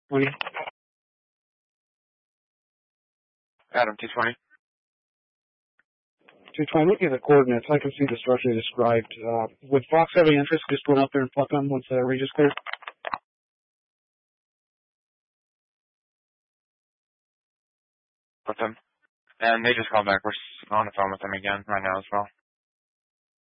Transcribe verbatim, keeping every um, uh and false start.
twenty. Adam, two twenty. two twenty, I'm looking at the coordinates. I can see the structure described. Uh, would Fox have any interest just going out there and pluck them once the range is clear? With them. And they just called back. We're on the phone with them again right now as well.